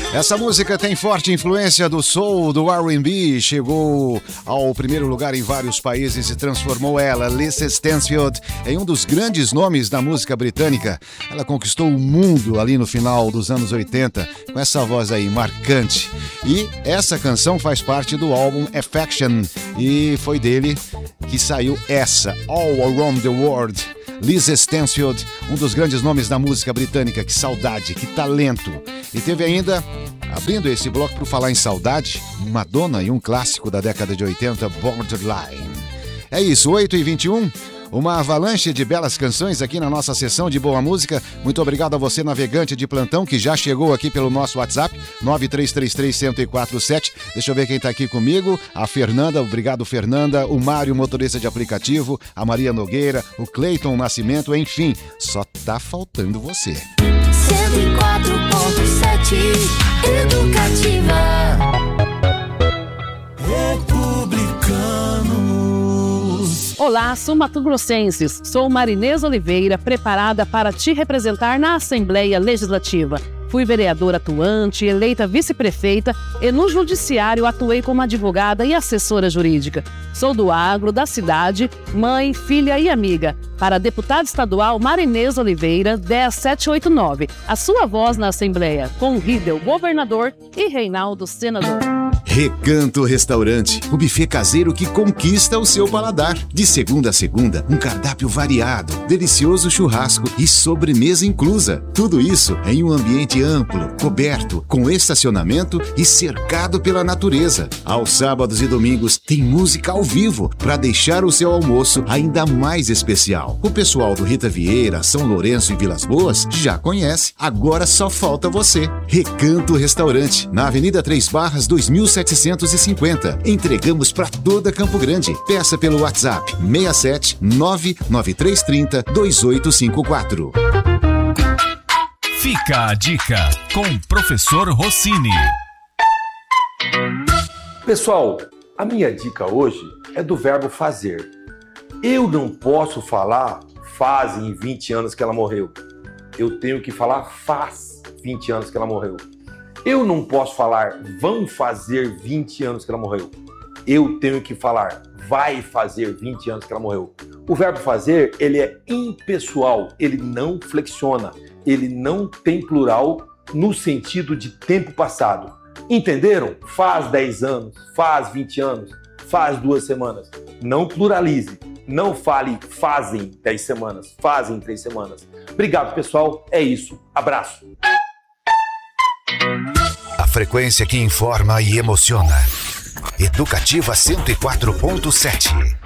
Essa música tem forte influência do soul, do R&B, chegou ao primeiro lugar em vários países e transformou ela, Lisa Stansfield, em um dos grandes nomes da música britânica. Ela conquistou o mundo ali no final dos anos 80, com essa voz aí marcante. E essa canção faz parte do álbum Affection, e foi dele que saiu essa, All Around the World. Lisa Stansfield, um dos grandes nomes da música britânica. Que saudade, que talento. E teve ainda, abrindo esse bloco por falar em saudade, Madonna e um clássico da década de 80, Borderline. É isso, 8h21. Uma avalanche de belas canções aqui na nossa sessão de boa música. Muito obrigado a você, navegante de plantão, que já chegou aqui pelo nosso WhatsApp, 9333-1047. Deixa eu ver quem tá aqui comigo. A Fernanda, obrigado Fernanda. O Mário, motorista de aplicativo. A Maria Nogueira, o Cleiton Nascimento, enfim. Só tá faltando você. 104.7 Educativa. Olá, sou mato-grossenses. Sou Marinês Oliveira, preparada para te representar na Assembleia Legislativa. Fui vereadora atuante, eleita vice-prefeita e no judiciário atuei como advogada e assessora jurídica. Sou do agro, da cidade, mãe, filha e amiga. Para deputado estadual Marinês Oliveira, 10789. A sua voz na Assembleia, com Riedel, governador, e Reinaldo, senador. Recanto Restaurante, o buffet caseiro que conquista o seu paladar. De segunda a segunda, um cardápio variado, delicioso churrasco e sobremesa inclusa. Tudo isso em um ambiente amplo, coberto, com estacionamento e cercado pela natureza. Aos sábados e domingos tem música ao vivo para deixar o seu almoço ainda mais especial. O pessoal do Rita Vieira, São Lourenço e Vilas Boas já conhece, agora só falta você. Recanto Restaurante, na Avenida 3 Barras 2750. Entregamos para toda Campo Grande. Peça pelo WhatsApp 67 99330 2854. Fica a dica com o professor Rossini. Pessoal, a minha dica hoje é do verbo fazer. Eu não posso falar fazem 20 anos que ela morreu. Eu tenho que falar faz 20 anos que ela morreu. Eu não posso falar vão fazer 20 anos que ela morreu. Eu tenho que falar vai fazer 20 anos que ela morreu. O verbo fazer, ele é impessoal, ele não flexiona, ele não tem plural no sentido de tempo passado. Entenderam? Faz 10 anos, faz 20 anos, faz 2 semanas. Não pluralize, não fale fazem 10 semanas, fazem 3 semanas. Obrigado, pessoal, é isso. Abraço. A frequência que informa e emociona. Educativa 104.7.